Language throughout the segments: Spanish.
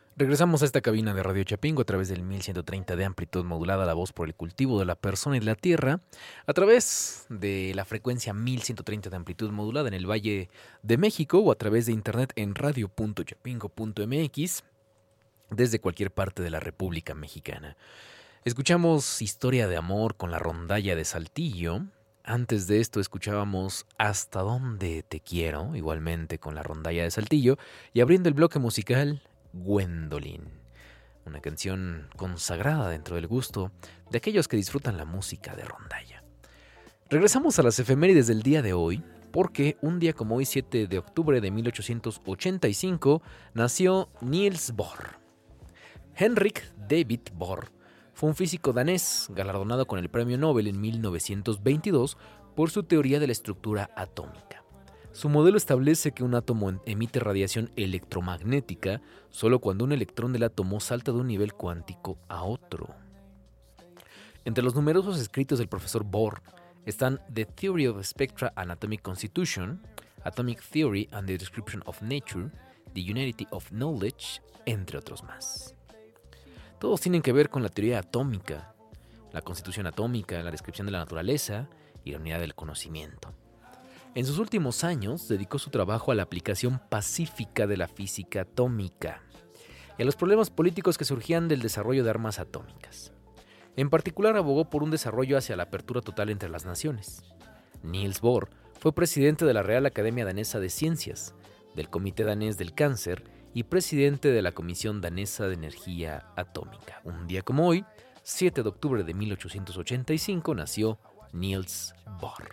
Regresamos a esta cabina de Radio Chapingo a través del 1130 de amplitud modulada, la voz por el cultivo de la persona y de la tierra, a través de la frecuencia 1130 de amplitud modulada en el Valle de México o a través de internet en radio.chapingo.mx desde cualquier parte de la República Mexicana. Escuchamos Historia de Amor con la rondalla de Saltillo. Antes de esto escuchábamos Hasta dónde te quiero, igualmente con la rondalla de Saltillo, y abriendo el bloque musical Gwendolyn, una canción consagrada dentro del gusto de aquellos que disfrutan la música de rondalla. Regresamos a las efemérides del día de hoy, porque un día como hoy, 7 de octubre de 1885, nació Niels Bohr. Henrik David Bohr fue un físico danés galardonado con el Premio Nobel en 1922 por su teoría de la estructura atómica. Su modelo establece que un átomo emite radiación electromagnética solo cuando un electrón del átomo salta de un nivel cuántico a otro. Entre los numerosos escritos del profesor Bohr están The Theory of Spectra and Atomic Constitution, Atomic Theory and the Description of Nature, The Unity of Knowledge, entre otros más. Todos tienen que ver con la teoría atómica, la constitución atómica, la descripción de la naturaleza y la unidad del conocimiento. En sus últimos años dedicó su trabajo a la aplicación pacífica de la física atómica y a los problemas políticos que surgían del desarrollo de armas atómicas. En particular abogó por un desarrollo hacia la apertura total entre las naciones. Niels Bohr fue presidente de la Real Academia Danesa de Ciencias, del Comité Danés del Cáncer y presidente de la Comisión Danesa de Energía Atómica. Un día como hoy, 7 de octubre de 1885, nació Niels Bohr.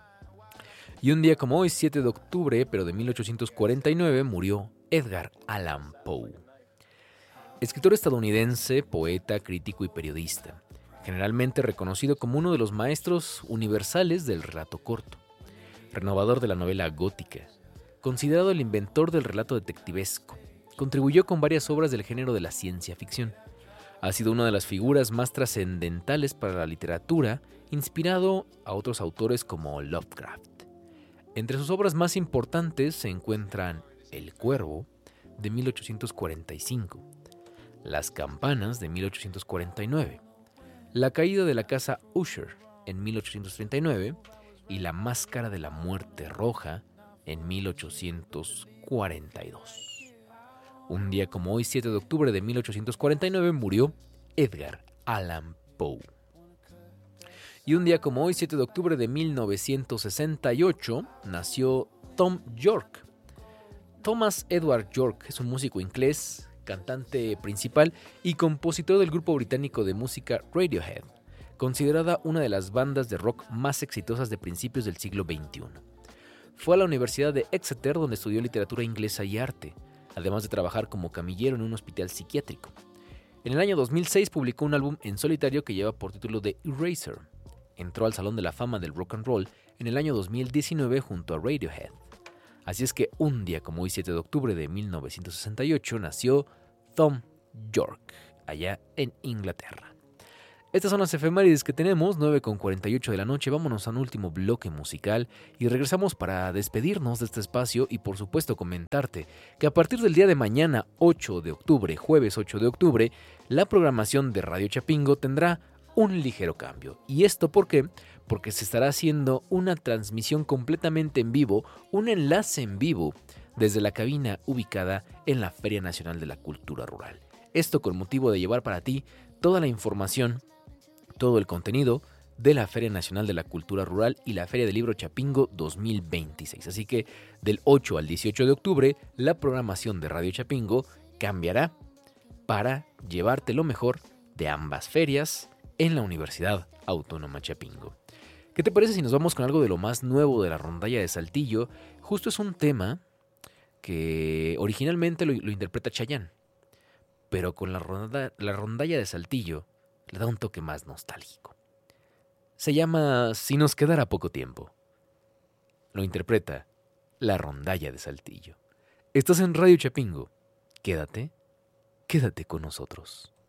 Y un día como hoy, 7 de octubre, pero de 1849, murió Edgar Allan Poe. Escritor estadounidense, poeta, crítico y periodista, generalmente reconocido como uno de los maestros universales del relato corto, renovador de la novela gótica, considerado el inventor del relato detectivesco, contribuyó con varias obras del género de la ciencia ficción. Ha sido una de las figuras más trascendentales para la literatura, inspirado a otros autores como Lovecraft. Entre sus obras más importantes se encuentran El Cuervo, de 1845, Las Campanas, de 1849, La caída de la casa Usher, en 1839, y La Máscara de la Muerte Roja, en 1842. Un día como hoy, 7 de octubre de 1849, murió Edgar Allan Poe. Y un día como hoy, 7 de octubre de 1968, nació Thom Yorke. Thomas Edward Yorke es un músico inglés, cantante principal y compositor del grupo británico de música Radiohead, considerada una de las bandas de rock más exitosas de principios del siglo XXI. Fue a la Universidad de Exeter, donde estudió literatura inglesa y arte, además de trabajar como camillero en un hospital psiquiátrico. En el año 2006 publicó un álbum en solitario que lleva por título The Eraser. Entró al Salón de la Fama del Rock and Roll en el año 2019 junto a Radiohead. Así es que un día como hoy, 7 de octubre de 1968, nació Thom Yorke, allá en Inglaterra. Estas son las efemérides que tenemos, 9:48 de la noche. Vámonos a un último bloque musical y regresamos para despedirnos de este espacio y por supuesto comentarte que a partir del día de mañana, 8 de octubre, jueves 8 de octubre, la programación de Radio Chapingo tendrá un ligero cambio. ¿Y esto por qué? Porque se estará haciendo una transmisión completamente en vivo, un enlace en vivo desde la cabina ubicada en la Feria Nacional de la Cultura Rural. Esto con motivo de llevar para ti toda la información, todo el contenido de la Feria Nacional de la Cultura Rural y la Feria del Libro Chapingo 2026. Así que del 8 al 18 de octubre, la programación de Radio Chapingo cambiará para llevarte lo mejor de ambas ferias en la Universidad Autónoma Chapingo. ¿Qué te parece si nos vamos con algo de lo más nuevo de la rondalla de Saltillo? Justo es un tema que originalmente lo interpreta Chayanne, pero con la rondalla de Saltillo le da un toque más nostálgico. Se llama Si nos quedara poco tiempo. Lo interpreta la rondalla de Saltillo. Estás en Radio Chapingo. Quédate con nosotros.